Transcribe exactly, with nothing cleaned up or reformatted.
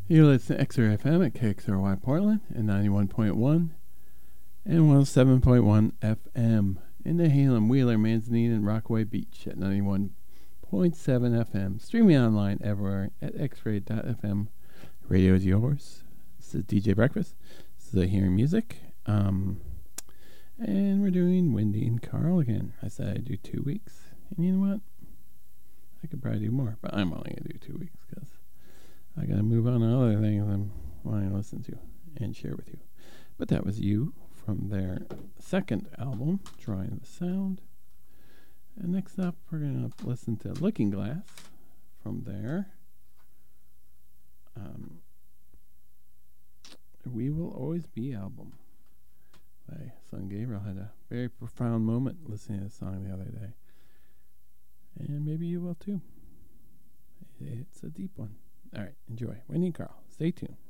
You listen to X R F M at K X R Y Portland at ninety-one point one and one oh seven point one F M in the Halem, Wheeler, Manzanita, and Rockaway Beach at ninety-one point seven F M. Streaming online everywhere at x ray dot f m. Radio is yours. This is D J Breakfast. This is a Hearing Music. Um, and we're doing Wendy and Carl again. I said I'd do two weeks. And you know what? I could probably do more, but I'm only going to do two weeks because I got to move on to other things I'm wanting to listen to and share with you. But that was You from their second album, Drawing the Sound. And next up, we're going to listen to Looking Glass from their um, We Will Always Be album. My son Gabriel had a very profound moment listening to this song the other day. And maybe you will too. It's a deep one. All right, enjoy. Wendy and Carl, stay tuned.